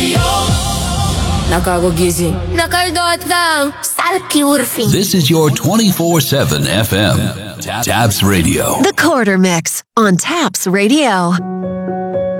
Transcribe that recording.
Nakakagising, nakaldot lang, salky urfing. This is your 24/7 FM. Taps Radio. The Quarter Mix on Taps Radio.